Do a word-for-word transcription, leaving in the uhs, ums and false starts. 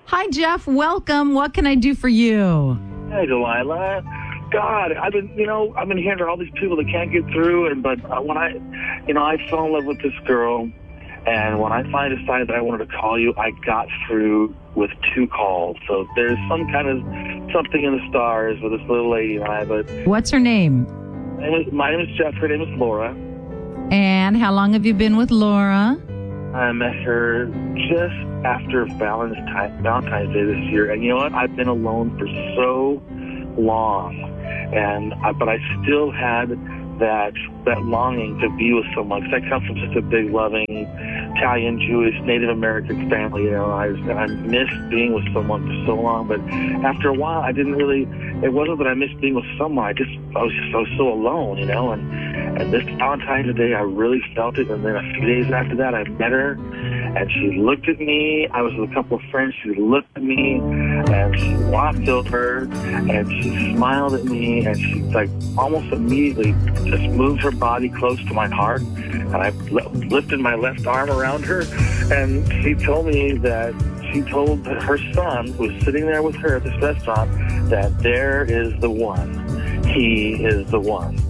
Hi, Jeff. Welcome. What can I do for you? Hey, Delilah. God, I've been, you know, I've been hearing all these people that can't get through, and but uh, when I, you know, I fell in love with this girl, and when I finally decided that I wanted to call you, I got through with two calls. So there's some kind of something in the stars with this little lady and I. But what's her name? My name is, my name is Jeff. Her name is Laura. And how long have you been with Laura? I met her just after Valentine's Valentine's Day this year, and you know what? I've been alone for so long, and I, but I still had that that longing to be with someone. Because I come from just a big, loving Italian, Jewish, Native American family. You know, I I missed being with someone for so long, but after a while, I didn't really. It wasn't that I missed being with someone. I just I was just I was so alone, you know. And and this Valentine's Day, I really felt it. And then a few days after that, I met her, and she looked at me. I was with a couple of friends. She looked at me, and she walked over, and she smiled at me, and she like almost immediately just moved her body close to my heart, and I lifted my left arm around her, and she told me that she told her son, who was sitting there with her at this restaurant, that there is the one. He is the one.